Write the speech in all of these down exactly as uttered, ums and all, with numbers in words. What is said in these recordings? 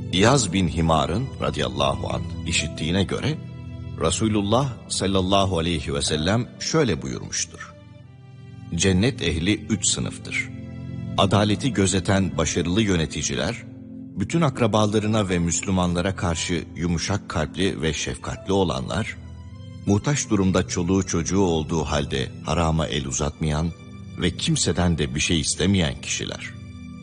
İyaz bin Himar'ın radıyallahu anh işittiğine göre Resulullah sallallahu aleyhi ve sellem şöyle buyurmuştur. Cennet ehli üç sınıftır. Adaleti gözeten başarılı yöneticiler, bütün akrabalarına ve Müslümanlara karşı yumuşak kalpli ve şefkatli olanlar, muhtaç durumda çoluğu çocuğu olduğu halde harama el uzatmayan ve kimseden de bir şey istemeyen kişiler.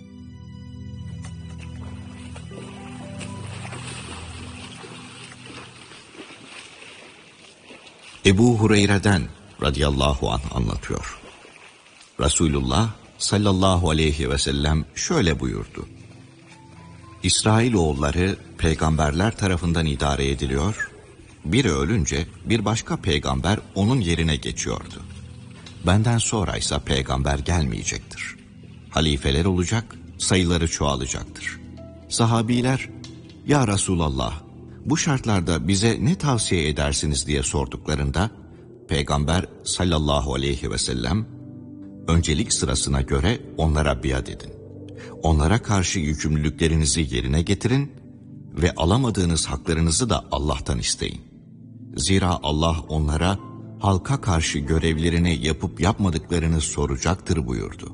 Ebu Hureyre'den radıyallahu anh anlatıyor. Resulullah sallallahu aleyhi ve sellem şöyle buyurdu. İsrailoğulları peygamberler tarafından idare ediliyor, biri ölünce bir başka peygamber onun yerine geçiyordu. Benden sonra ise peygamber gelmeyecektir. Halifeler olacak, sayıları çoğalacaktır. Sahabiler, ya Resulallah, bu şartlarda bize ne tavsiye edersiniz diye sorduklarında, Peygamber sallallahu aleyhi ve sellem, öncelik sırasına göre onlara biat edin. Onlara karşı yükümlülüklerinizi yerine getirin ve alamadığınız haklarınızı da Allah'tan isteyin. Zira Allah onlara halka karşı görevlerini yapıp yapmadıklarını soracaktır buyurdu.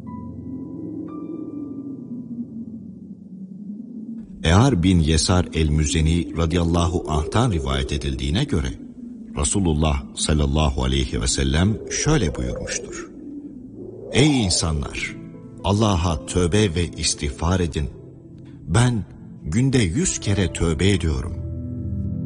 Eğar bin Yesar el-Müzeni radıyallahu anh'tan rivayet edildiğine göre Resulullah sallallahu aleyhi ve sellem şöyle buyurmuştur. Ey insanlar! Allah'a tövbe ve istiğfar edin. Ben günde yüz kere tövbe ediyorum.